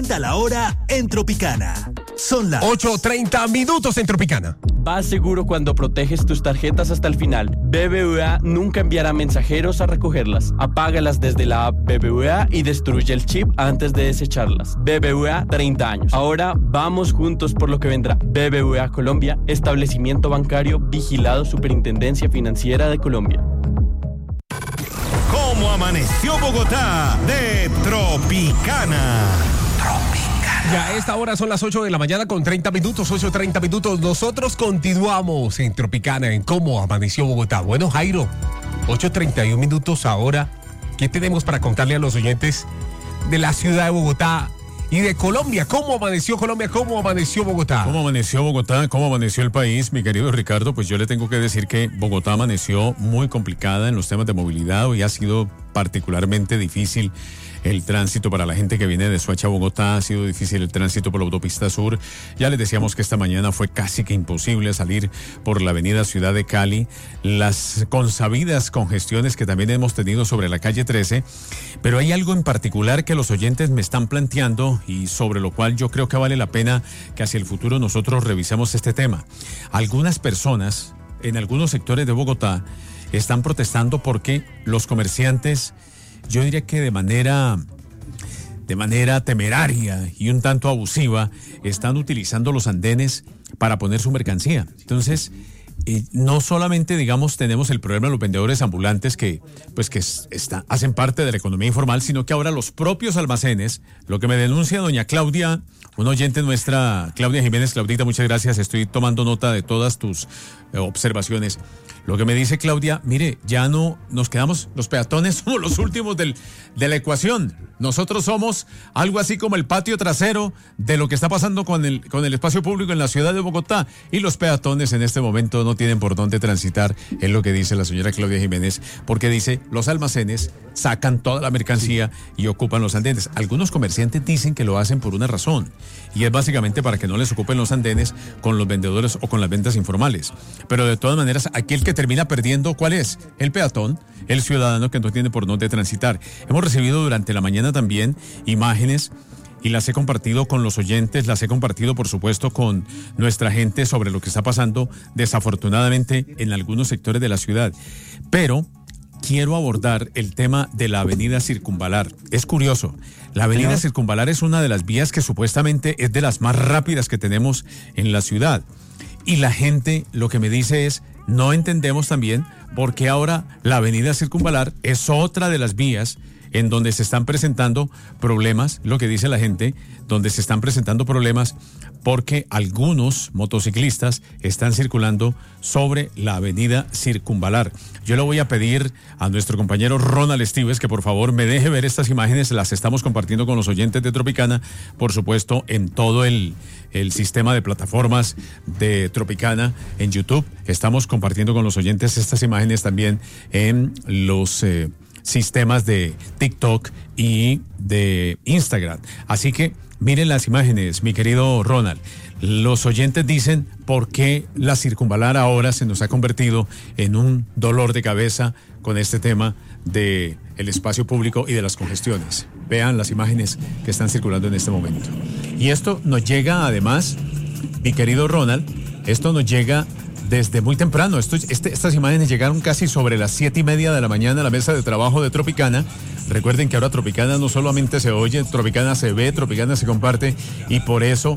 A la hora en Tropicana. Son las 8:30 minutos en Tropicana. Vas seguro cuando proteges tus tarjetas hasta el final. BBVA nunca enviará mensajeros a recogerlas. Apágalas desde la app BBVA y destruye el chip antes de desecharlas. BBVA 30 años. Ahora vamos juntos por lo que vendrá. BBVA Colombia, establecimiento bancario vigilado Superintendencia Financiera de Colombia. ¿Cómo amaneció Bogotá? De Tropicana. Ya a esta hora son las 8 de la mañana con 30 minutos, 8:30 minutos. Nosotros continuamos en Tropicana, en Cómo Amaneció Bogotá. Bueno, Jairo, 8:31 minutos ahora. ¿Qué tenemos para contarle a los oyentes de la ciudad de Bogotá y de Colombia? ¿Cómo amaneció Colombia? ¿Cómo amaneció Bogotá? ¿Cómo amaneció Bogotá? ¿Cómo amaneció el país? Mi querido Ricardo, pues yo le tengo que decir que Bogotá amaneció muy complicada en los temas de movilidad. Hoy ha sido particularmente difícil el tránsito para la gente que viene de Soacha a Bogotá. Ha sido difícil el tránsito por la autopista sur. Ya les decíamos que esta mañana fue casi que imposible salir por la avenida Ciudad de Cali. Las consabidas congestiones que también hemos tenido sobre la calle 13. Pero hay algo en particular que los oyentes me están planteando y sobre lo cual yo creo que vale la pena que hacia el futuro nosotros revisemos este tema. Algunas personas en algunos sectores de Bogotá están protestando porque los comerciantes, yo diría que de manera temeraria y un tanto abusiva, están utilizando los andenes para poner su mercancía. Entonces, no solamente, digamos, tenemos el problema de los vendedores ambulantes que hacen parte de la economía informal, sino que ahora los propios almacenes, lo que me denuncia doña Claudia, una oyente nuestra, Claudia Jiménez. Claudita, muchas gracias, estoy tomando nota de todas tus observaciones. Lo que me dice Claudia, mire, ya no nos quedamos, los peatones somos los últimos de la ecuación. Nosotros somos algo así como el patio trasero de lo que está pasando con el espacio público en la ciudad de Bogotá. Y los peatones en este momento no tienen por dónde transitar, es lo que dice la señora Claudia Jiménez, porque dice, los almacenes sacan toda la mercancía y ocupan los andenes. Algunos comerciantes dicen que lo hacen por una razón, y es básicamente para que no les ocupen los andenes con los vendedores o con las ventas informales. Pero de todas maneras, aquí el que termina perdiendo, ¿cuál es? El peatón, el ciudadano que no tiene por dónde transitar. Hemos recibido durante la mañana también imágenes y las he compartido con los oyentes, las he compartido por supuesto con nuestra gente sobre lo que está pasando desafortunadamente en algunos sectores de la ciudad. Pero quiero abordar el tema de la avenida Circunvalar. Es curioso, la avenida Circunvalar es una de las vías que supuestamente es de las más rápidas que tenemos en la ciudad. Y la gente lo que me dice es, no entendemos también por qué ahora la avenida Circunvalar es otra de las vías en donde se están presentando problemas, lo que dice la gente, donde se están presentando problemas porque algunos motociclistas están circulando sobre la avenida Circunvalar. Yo le voy a pedir a nuestro compañero Ronald Estives que por favor me deje ver estas imágenes, las estamos compartiendo con los oyentes de Tropicana, por supuesto en todo el sistema de plataformas de Tropicana en YouTube. Estamos compartiendo con los oyentes estas imágenes también en los sistemas de TikTok y de Instagram. Así que miren las imágenes, mi querido Ronald. Los oyentes dicen por qué la Circunvalar ahora se nos ha convertido en un dolor de cabeza con este tema de el espacio público y de las congestiones. Vean las imágenes que están circulando en este momento. Y esto nos llega además, mi querido Ronald, esto nos llega desde muy temprano. Estas imágenes llegaron casi sobre las 7:30 de la mañana a la mesa de trabajo de Tropicana. Recuerden que ahora Tropicana no solamente se oye, Tropicana se ve, Tropicana se comparte, y por eso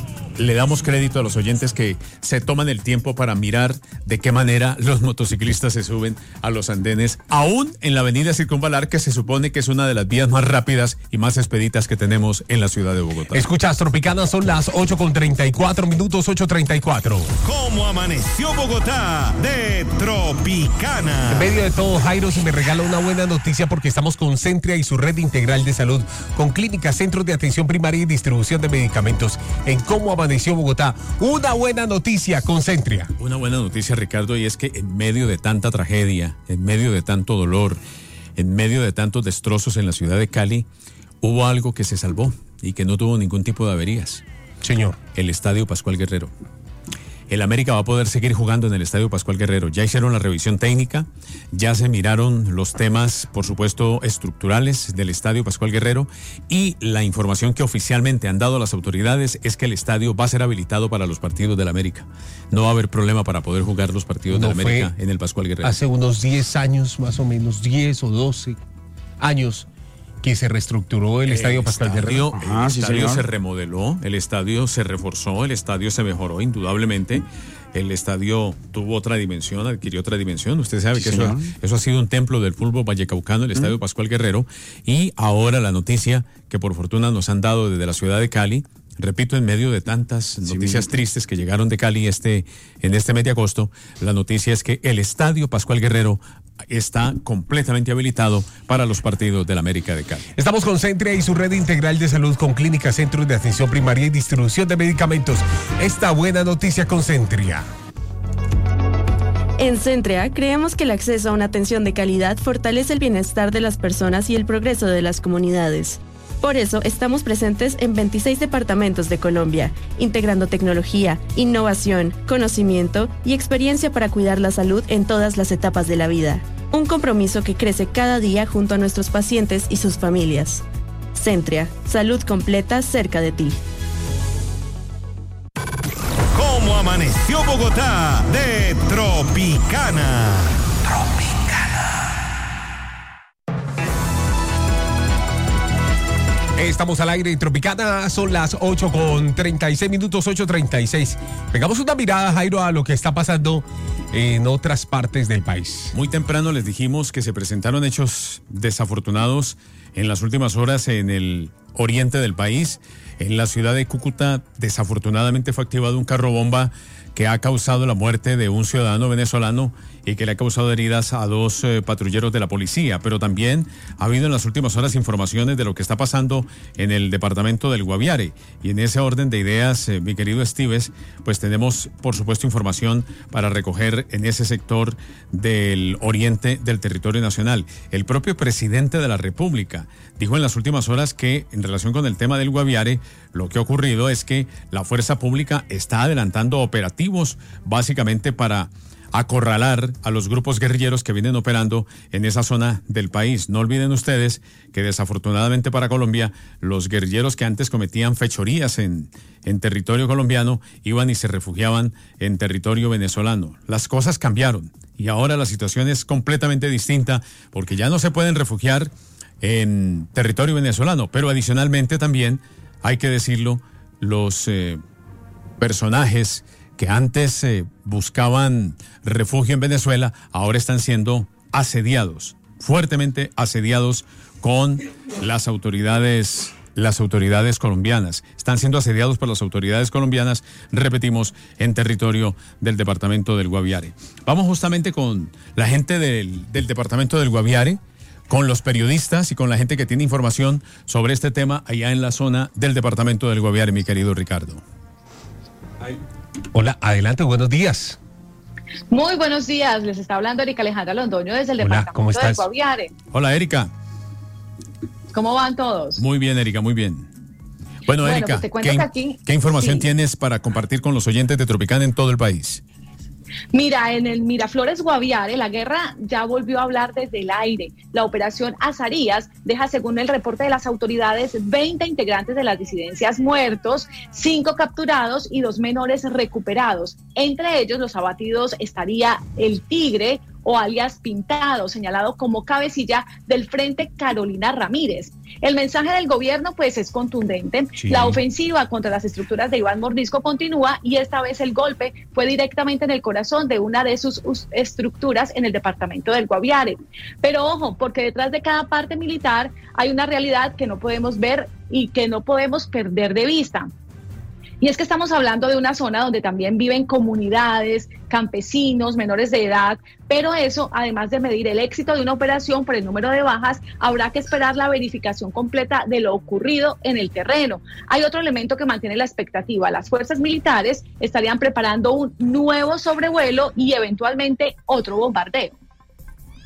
le damos crédito a los oyentes que se toman el tiempo para mirar de qué manera los motociclistas se suben a los andenes, aún en la avenida Circunvalar, que se supone que es una de las vías más rápidas y más expeditas que tenemos en la ciudad de Bogotá. Escuchas Tropicana, son las 8:34 minutos, 8:34. ¿Cómo amaneció Bogotá? De Tropicana. En medio de todo, Jairo, si me regala una buena noticia, porque estamos con Centria y su red integral de salud, con clínicas, centros de atención primaria y distribución de medicamentos. En Cómo amaneció Bogotá, una buena noticia con Centria. Una buena noticia, Ricardo, y es que en medio de tanta tragedia, en medio de tanto dolor, en medio de tantos destrozos en la ciudad de Cali, hubo algo que se salvó y que no tuvo ningún tipo de averías. Señor. El Estadio Pascual Guerrero. el América va a poder seguir jugando en el Estadio Pascual Guerrero. Ya hicieron la revisión técnica, ya se miraron los temas, por supuesto, estructurales del Estadio Pascual Guerrero, y la información que oficialmente han dado las autoridades es que el estadio va a ser habilitado para los partidos del América. No va a haber problema para poder jugar los partidos del América en el Pascual Guerrero. Hace unos 10 años, más o menos, 10 o 12 años, que se reestructuró el Estadio Pascual Guerrero. El estadio se remodeló, el estadio se reforzó, el estadio se mejoró indudablemente. El estadio tuvo otra dimensión, adquirió otra dimensión. Usted sabe que eso ha sido un templo del fútbol vallecaucano, el Estadio Pascual Guerrero. Y ahora la noticia que por fortuna nos han dado desde la ciudad de Cali, repito, en medio de tantas noticias tristes que llegaron de Cali en este mes de agosto, la noticia es que el Estadio Pascual Guerrero está completamente habilitado para los partidos del América de Cali. Estamos con Centria y su red integral de salud con clínicas, centros de atención primaria y distribución de medicamentos. Esta buena noticia con Centria. En Centria creemos que el acceso a una atención de calidad fortalece el bienestar de las personas y el progreso de las comunidades. Por eso estamos presentes en 26 departamentos de Colombia, integrando tecnología, innovación, conocimiento y experiencia para cuidar la salud en todas las etapas de la vida. Un compromiso que crece cada día junto a nuestros pacientes y sus familias. Centria, salud completa cerca de ti. ¿Cómo amaneció Bogotá? De Tropicana. Estamos al aire en Tropicana, son las 8:36 minutos, 8:36. Pegamos una mirada, Jairo, a lo que está pasando en otras partes del país. Muy temprano les dijimos que se presentaron hechos desafortunados en las últimas horas en el oriente del país. En la ciudad de Cúcuta, desafortunadamente fue activado un carro bomba que ha causado la muerte de un ciudadano venezolano y que le ha causado heridas a 2 patrulleros de la policía. Pero también ha habido en las últimas horas informaciones de lo que está pasando en el departamento del Guaviare. Y en ese orden de ideas, mi querido Estives, pues tenemos, por supuesto, información para recoger en ese sector del oriente del territorio nacional. El propio presidente de la República dijo en las últimas horas que, en relación con el tema del Guaviare, lo que ha ocurrido es que la fuerza pública está adelantando operativos básicamente para acorralar a los grupos guerrilleros que vienen operando en esa zona del país. No olviden ustedes que desafortunadamente para Colombia, los guerrilleros que antes cometían fechorías en territorio colombiano iban y se refugiaban en territorio venezolano. Las cosas cambiaron y ahora la situación es completamente distinta porque ya no se pueden refugiar en territorio venezolano, pero adicionalmente también, hay que decirlo, los personajes que antes buscaban refugio en Venezuela, ahora están siendo asediados, fuertemente asediados con las autoridades colombianas. Están siendo asediados por las autoridades colombianas, repetimos, en territorio del departamento del Guaviare. Vamos justamente con la gente del departamento del Guaviare, con los periodistas y con la gente que tiene información sobre este tema allá en la zona del departamento del Guaviare, mi querido Ricardo. Hola, adelante, buenos días. Muy buenos días, les está hablando Erika Alejandra Londoño desde el departamento del Guaviare. Hola, Erika. ¿Cómo van todos? Muy bien, Erika, muy bien. Bueno, Erika, pues ¿qué información tienes para compartir con los oyentes de Tropicana en todo el país? Mira, en el Miraflores Guaviare, la guerra ya volvió a hablar desde el aire. La operación Azarías deja, según el reporte de las autoridades, 20 integrantes de las disidencias muertos, 5 capturados y 2 menores recuperados. Entre ellos, los abatidos estaría el Tigre, o alias Pintado, señalado como cabecilla del Frente Carolina Ramírez. El mensaje del gobierno pues es contundente. Sí. La ofensiva contra las estructuras de Iván Mordisco continúa y esta vez el golpe fue directamente en el corazón de una de sus estructuras en el departamento del Guaviare. Pero ojo, porque detrás de cada parte militar hay una realidad que no podemos ver y que no podemos perder de vista. Y es que estamos hablando de una zona donde también viven comunidades, campesinos, menores de edad, pero eso, además de medir el éxito de una operación por el número de bajas, habrá que esperar la verificación completa de lo ocurrido en el terreno. Hay otro elemento que mantiene la expectativa. Las fuerzas militares estarían preparando un nuevo sobrevuelo y eventualmente otro bombardeo.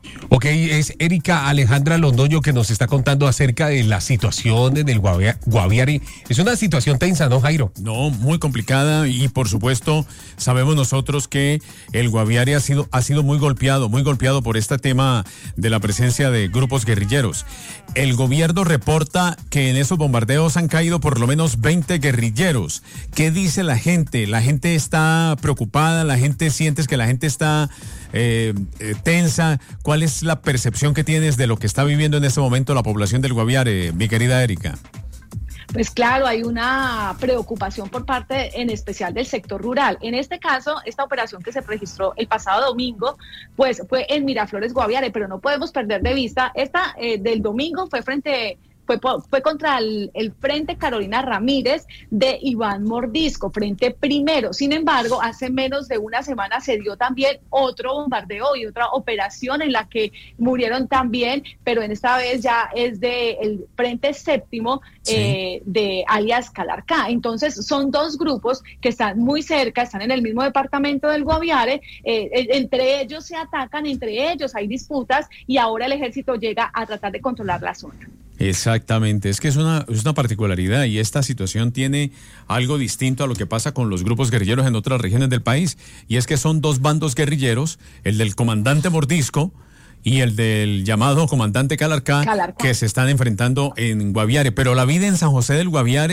Ok, es Erika Alejandra Londoño que nos está contando acerca de la situación en el Guaviare. Es una situación tensa, ¿no, Jairo? No, muy complicada y por supuesto sabemos nosotros que el Guaviare ha sido muy golpeado por este tema de la presencia de grupos guerrilleros. El gobierno reporta que en esos bombardeos han caído por lo menos 20 guerrilleros. ¿Qué dice la gente? ¿La gente está preocupada? ¿La gente sientes que la gente está tensa? ¿Cuál es la percepción que tienes de lo que está viviendo en este momento la población del Guaviare, mi querida Erika? Pues claro, hay una preocupación por parte en especial del sector rural. En este caso, esta operación que se registró el pasado domingo, pues fue en Miraflores, Guaviare, pero no podemos perder de vista, esta del domingo fue contra el Frente Carolina Ramírez de Iván Mordisco, Frente Primero. Sin embargo, hace menos de una semana se dio también otro bombardeo y otra operación en la que murieron también, pero en esta vez ya es del Frente Séptimo, sí, de alias Calarcá. Entonces son dos grupos que están muy cerca, están en el mismo departamento del Guaviare, entre ellos se atacan, entre ellos hay disputas y ahora el ejército llega a tratar de controlar la zona. Exactamente, es que es una particularidad y esta situación tiene algo distinto a lo que pasa con los grupos guerrilleros en otras regiones del país, y es que son dos bandos guerrilleros, el del comandante Mordisco y el del llamado comandante Calarcá, que se están enfrentando en Guaviare, pero la vida en San José del Guaviare